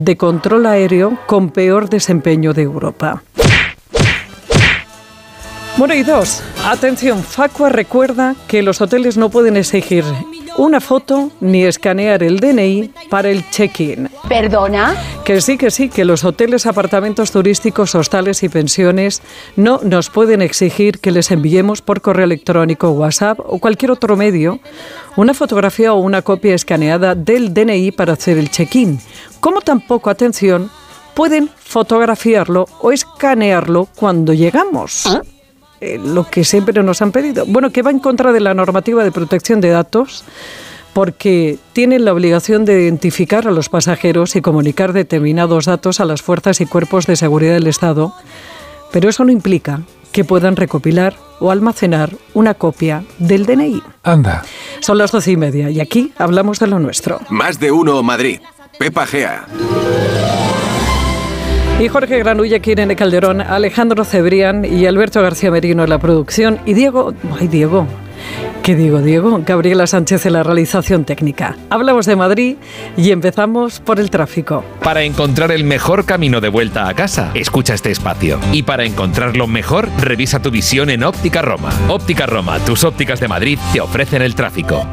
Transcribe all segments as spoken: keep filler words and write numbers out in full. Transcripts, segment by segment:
de control aéreo con peor desempeño de Europa. Bueno, y dos, atención, Facua recuerda que los hoteles no pueden exigir una foto ni escanear el D N I para el check-in. ¿Perdona? Que sí, que sí, que los hoteles, apartamentos turísticos, hostales y pensiones no nos pueden exigir que les enviemos por correo electrónico, WhatsApp o cualquier otro medio una fotografía o una copia escaneada del D N I para hacer el check-in. Como tampoco, atención, pueden fotografiarlo o escanearlo cuando llegamos. ¿Ah? Eh, lo que siempre nos han pedido. Bueno, que va en contra de la normativa de protección de datos porque tienen la obligación de identificar a los pasajeros y comunicar determinados datos a las fuerzas y cuerpos de seguridad del Estado, pero eso no implica que puedan recopilar o almacenar una copia del D N I. Anda. Son las doce y media y aquí hablamos de lo nuestro. Más de uno Madrid. Pepa Gea. Y Jorge Granulla, Irene Calderón, Alejandro Cebrián y Alberto García Merino en la producción. Y Diego... ¡Ay, Diego! ¿Qué digo, Diego? Gabriela Sánchez en la realización técnica. Hablamos de Madrid y empezamos por el tráfico. Para encontrar el mejor camino de vuelta a casa, escucha este espacio. Y para encontrarlo mejor, revisa tu visión en Óptica Roma. Óptica Roma, tus ópticas de Madrid, te ofrecen el tráfico.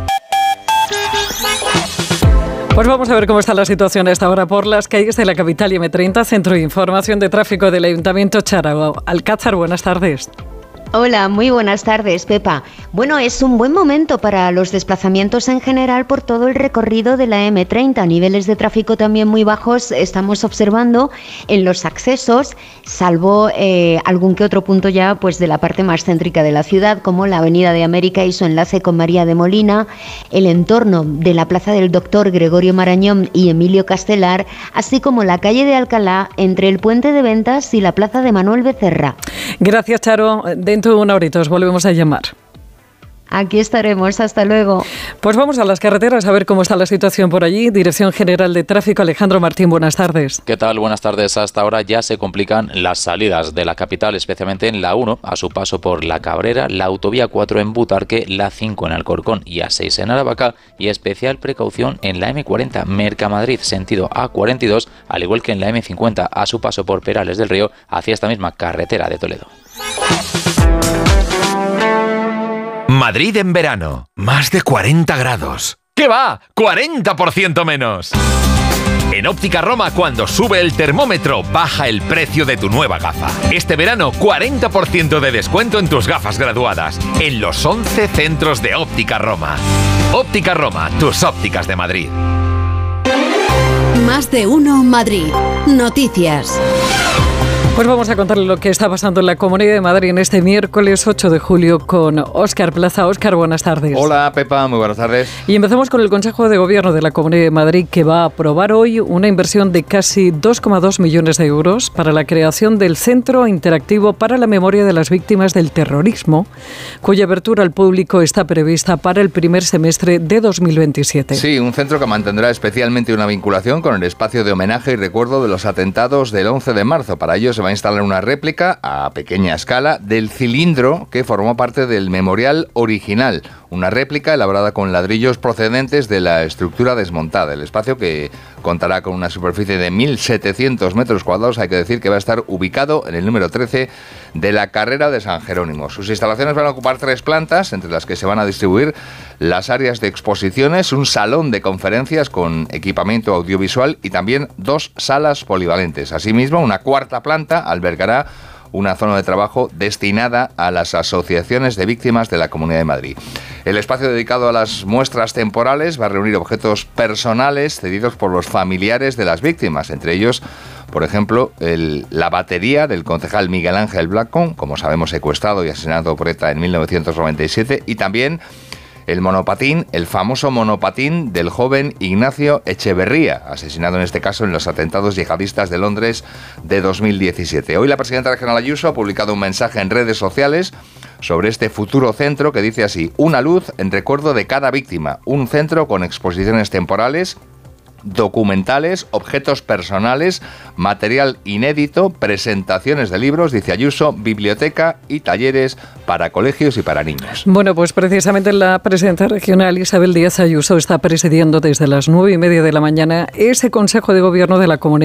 Pues vamos a ver cómo está la situación a esta hora por las calles de la capital y eme treinta, Centro de Información de Tráfico del Ayuntamiento Charagua. Alcázar, buenas tardes. Hola, muy buenas tardes, Pepa. Bueno, es un buen momento para los desplazamientos en general por todo el recorrido de la eme treinta. Niveles de tráfico también muy bajos estamos observando en los accesos, salvo eh, algún que otro punto ya pues de la parte más céntrica de la ciudad, como la Avenida de América y su enlace con María de Molina, el entorno de la Plaza del Doctor Gregorio Marañón y Emilio Castelar, así como la calle de Alcalá entre el Puente de Ventas y la Plaza de Manuel Becerra. Gracias, Charo. Dentro de una horita os volvemos a llamar. Aquí estaremos, hasta luego. Pues vamos a las carreteras a ver cómo está la situación por allí. Dirección General de Tráfico, Alejandro Martín, buenas tardes. ¿Qué tal? Buenas tardes. Hasta ahora ya se complican las salidas de la capital, especialmente en la uno, a su paso por La Cabrera, la autovía cuatro en Butarque, la cinco en Alcorcón y A seis en Aravaca, y especial precaución en la eme cuarenta Mercamadrid, sentido A cuarenta y dos, al igual que en la eme cincuenta, a su paso por Perales del Río, hacia esta misma carretera de Toledo. Madrid en verano, más de cuarenta grados. ¿Qué va? ¡cuarenta por ciento menos! En Óptica Roma, cuando sube el termómetro, baja el precio de tu nueva gafa. Este verano, cuarenta por ciento de descuento en tus gafas graduadas, en los once centros de Óptica Roma. Óptica Roma, tus ópticas de Madrid. Más de uno Madrid. Noticias. Pues vamos a contarle lo que está pasando en la Comunidad de Madrid en este miércoles ocho de julio con Óscar Plaza. Óscar, buenas tardes. Hola, Pepa, muy buenas tardes. Y empezamos con el Consejo de Gobierno de la Comunidad de Madrid, que va a aprobar hoy una inversión de casi dos coma dos millones de euros para la creación del Centro Interactivo para la Memoria de las Víctimas del Terrorismo, cuya apertura al público está prevista para el primer semestre de dos mil veintisiete. Sí, un centro que mantendrá especialmente una vinculación con el espacio de homenaje y recuerdo de los atentados del once de marzo. Para ello se va a instalar una réplica a pequeña escala del cilindro que formó parte del memorial original. Una réplica elaborada con ladrillos procedentes de la estructura desmontada. El espacio, que contará con una superficie de mil setecientos metros cuadrados, hay que decir que va a estar ubicado en el número trece de la carrera de San Jerónimo. Sus instalaciones van a ocupar tres plantas, entre las que se van a distribuir las áreas de exposiciones, un salón de conferencias con equipamiento audiovisual y también dos salas polivalentes. Asimismo, una cuarta planta albergará una zona de trabajo destinada a las asociaciones de víctimas de la Comunidad de Madrid. El espacio dedicado a las muestras temporales va a reunir objetos personales cedidos por los familiares de las víctimas, entre ellos, por ejemplo, el, la batería del concejal Miguel Ángel Blanco, como sabemos, secuestrado y asesinado por ETA en mil novecientos noventa y siete, y también el monopatín, el famoso monopatín del joven Ignacio Echeverría, asesinado en este caso en los atentados yihadistas de Londres de dos mil diecisiete. Hoy la presidenta regional Ayuso ha publicado un mensaje en redes sociales sobre este futuro centro que dice así: una luz en recuerdo de cada víctima, un centro con exposiciones temporales, documentales, objetos personales, material inédito, presentaciones de libros, dice Ayuso, biblioteca y talleres para colegios y para niños. Bueno, pues precisamente la presidenta regional Isabel Díaz Ayuso está presidiendo desde las nueve y media de la mañana ese Consejo de Gobierno de la Comunidad